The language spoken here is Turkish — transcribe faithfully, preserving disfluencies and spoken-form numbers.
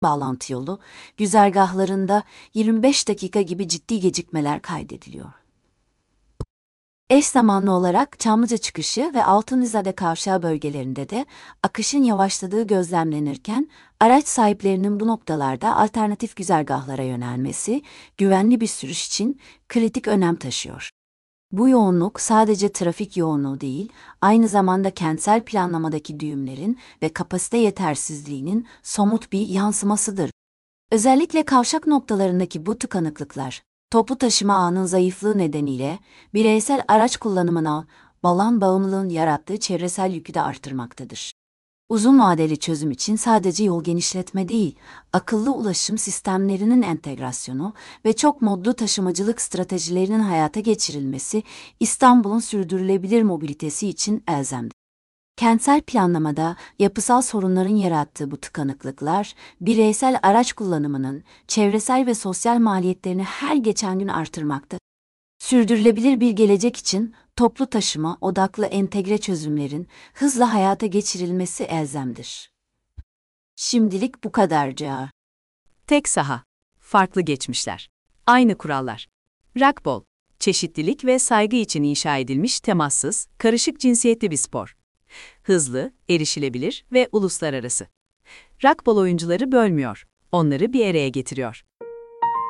bağlantı yolu, güzergahlarında yirmi beş dakika gibi ciddi gecikmeler kaydediliyor. Eş zamanlı olarak Çamlıca çıkışı ve Altunizade kavşağı bölgelerinde de akışın yavaşladığı gözlemlenirken, araç sahiplerinin bu noktalarda alternatif güzergahlara yönelmesi, güvenli bir sürüş için kritik önem taşıyor. Bu yoğunluk sadece trafik yoğunluğu değil, aynı zamanda kentsel planlamadaki düğümlerin ve kapasite yetersizliğinin somut bir yansımasıdır. Özellikle kavşak noktalarındaki bu tıkanıklıklar, toplu taşıma ağının zayıflığı nedeniyle bireysel araç kullanımına olan bağımlılığın yarattığı çevresel yükü de artırmaktadır. Uzun vadeli çözüm için sadece yol genişletme değil, akıllı ulaşım sistemlerinin entegrasyonu ve çok modlu taşımacılık stratejilerinin hayata geçirilmesi İstanbul'un sürdürülebilir mobilitesi için elzemdir. Kentsel planlamada yapısal sorunların yarattığı bu tıkanıklıklar, bireysel araç kullanımının çevresel ve sosyal maliyetlerini her geçen gün artırmakta. Sürdürülebilir bir gelecek için toplu taşıma odaklı entegre çözümlerin hızla hayata geçirilmesi elzemdir. Şimdilik bu kadarca. Tek saha, farklı geçmişler, aynı kurallar. Rakbol, çeşitlilik ve saygı için inşa edilmiş temassız, karışık cinsiyetli bir spor. Hızlı, erişilebilir ve uluslararası. Rakbol oyuncuları bölmüyor, onları bir araya getiriyor.